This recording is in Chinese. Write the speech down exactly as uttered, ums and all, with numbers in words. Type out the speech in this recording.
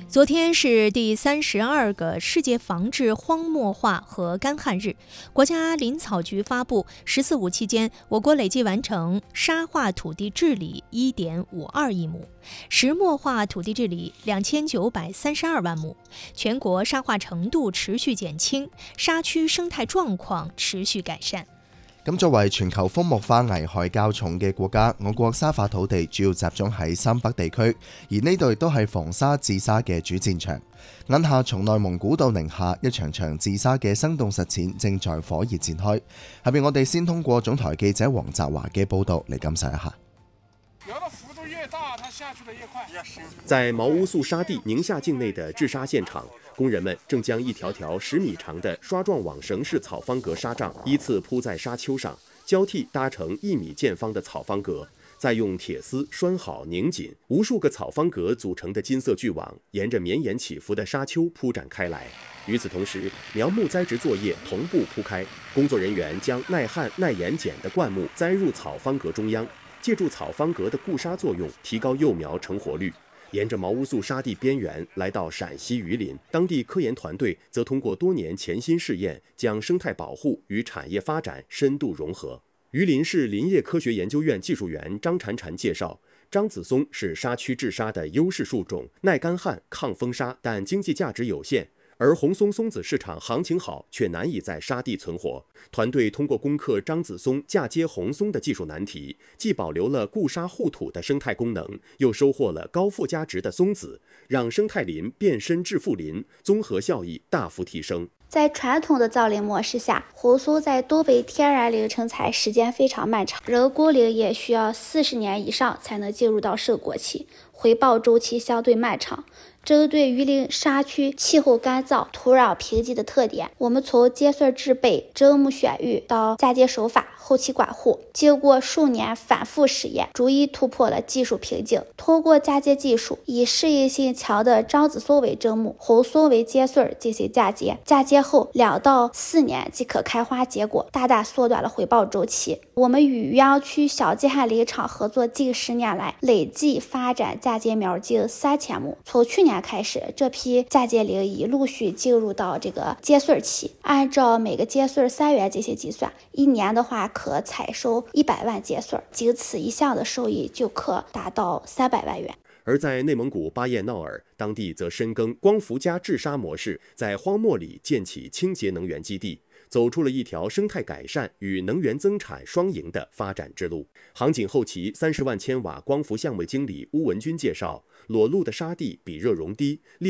昨天是第三十二个世界防治荒漠化和干旱日，国家林草局发布“十四五”期间，我国累计完成沙化土地治理 一点五二亿亩，石墨化土地治理两千九百三十二万亩，全国沙化程度持續減輕，沙區生態狀況持續改善。 咁作為全球荒漠化危害較重嘅國家，我國沙化土地主要集中喺三北地區，而呢度亦都係防沙治沙嘅主戰場。眼下從內蒙古到寧夏，一場場治沙嘅生動實踐正在火熱展開。下邊我哋先通過總台記者黃澤華嘅報導嚟感受一下。 在毛烏素沙地寧夏境內的治沙現場，工人們正將一條條十米長的刷狀網繩式草方格沙帳依次鋪在沙丘上，交替搭成一米見方的草方格，再用鐵絲拴好擰緊，無數個草方格組成的金色巨網沿着綿延起伏的沙丘鋪展開來。與此同時，苗木栽植作業同步鋪開，工作人員將耐旱耐鹽鹼的灌木栽入草方格中央，借助草方格的固沙作用，提高幼苗成活率。沿着毛烏素沙地邊緣來到陝西榆林，當地科研團隊則通過多年潛心試驗，將生態保護與產業發展深度融合。榆林市林業科學研究院技術員張嬋嬋介紹，樟子松是沙區治沙的優勢樹種，耐乾旱、抗風沙，但經濟價值有限。而紅松松子市場行情好，卻難以在沙地存活。團隊通過攻克樟子松嫁接紅松的技術難題，既保留了固沙護土的生態功能，又收穫了高附加值的松子，讓生態林變身致富林，綜合效益大幅提升。 在傳統的造林模式下，紅松在東北天然林成材時間非常漫長，人工林也需要四十年以上才能進入到收果期，回報週期相對漫長。針對榆林沙區氣候乾燥、土壤貧瘠的特點，我們從接穗制備、砧木選育到嫁接手法、後期管護，經過數年反覆實驗，逐一突破了技術瓶頸。通過嫁接技術，以適應性強的樟子松為砧木，紅松為接穗進行嫁接，嫁接後兩到四年即可開花結果，大大縮短了回報週期。我們與餘姚區小季旱林場合作近十年來，累計發展嫁接苗近三千畝。從去年開始，這批嫁接林已陸續進入到這個接穗期，按照每個接穗三元進行計算，一年的話可採收一百萬接穗，僅此一項的收益就可達到三百萬元。 而在內蒙古巴堰淖爾，當地則深耕光伏加治沙模式，在荒漠裡建起清潔能源基地，走出了一條生態改善與能源增產雙贏的發展之路。航景後期三十萬千瓦光伏項目經理鄔文軍介紹，裸露的沙地比熱容低。